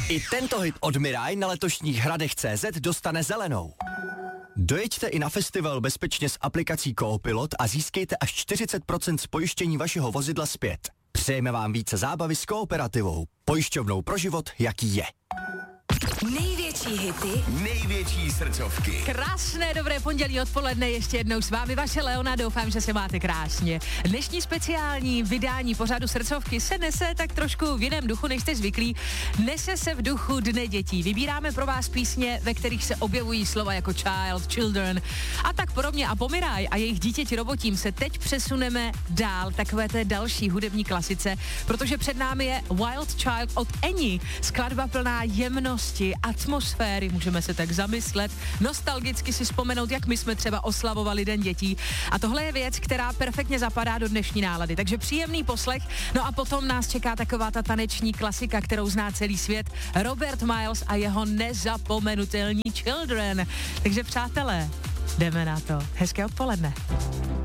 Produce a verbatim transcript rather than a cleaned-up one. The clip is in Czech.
I tento hit od Mirai na letošních hradech tečka cé zet dostane zelenou. Dojeďte i na festival bezpečně s aplikací Coopilot a získejte až čtyřicet procent z pojištění vašeho vozidla zpět. Přejeme vám více zábavy s Kooperativou. Pojišťovnou pro život, jaký je. Největší hity, největší srdcovky. Krásné dobré pondělí odpoledne, ještě jednou s vámi vaše Leona, doufám, že se máte krásně. Dnešní speciální vydání pořadu srdcovky se nese tak trošku v jiném duchu, než jste zvyklí. Nese se v duchu Dne dětí. Vybíráme pro vás písně, ve kterých se objevují slova jako child, children a tak podobně. A po Mirai a jejich dítěti robotím se teď přesuneme dál, takové té další hudební klasice, protože před námi je Wild Child od Eni. Skladba plná jemnosti, atmosféry, můžeme se tak zamyslet, nostalgicky si vzpomenout, jak my jsme třeba oslavovali Den dětí. A tohle je věc, která perfektně zapadá do dnešní nálady. Takže příjemný poslech. No a potom nás čeká taková ta taneční klasika, kterou zná celý svět. Robert Miles a jeho nezapomenutelní Children. Takže přátelé, jdeme na to. Hezké odpoledne.